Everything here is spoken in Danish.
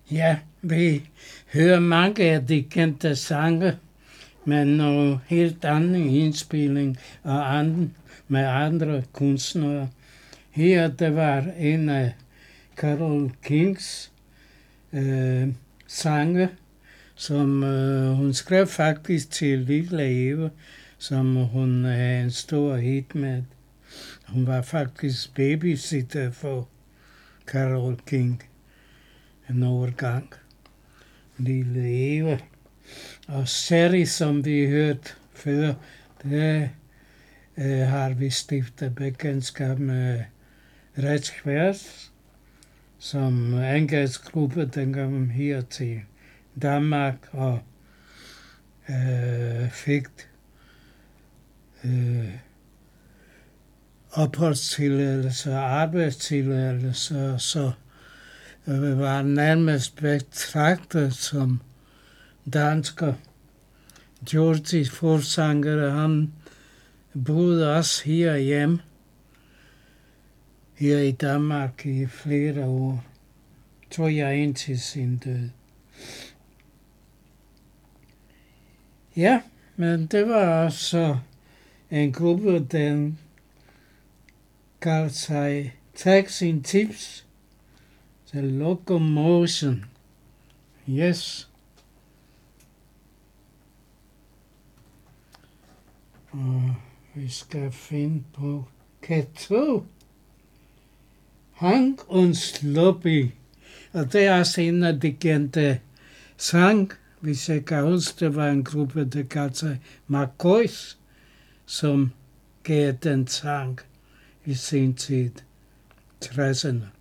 Ja, vi hører mange af de kendte sange, men nogle helt andre indspilling og med andre kunstnere. Her, det var en af Carole Kings sange, som hun skrev faktisk til Lille Eva, som hun havde en stor hit med. Hun var faktisk babysitter for Carole King en overgang. Lille Eva. Og Sherry, som vi hørte før, det har vi stiftet bekendtskab med Retskværs, som angrebsgruppe dengang her til Danmark og fik opholdstilladelse og arbejdstilladelse, så var nærmest betragtet som dansker. Georgi forsanger, han boede også herhjemme, her i Danmark i flere år, tror jeg indtil sin død. Ja, men det var også en gruppe, den kaldte sig Taxi Tips, The Locomotion. Yes. Og vi skal finde på K2. Hank und Sloppy. Og det er også en af de kendte sang, hvis jeg kan huske, det var en gruppe, der kaldte sig McCoys, som gav den sang i sin tid, 60'erne.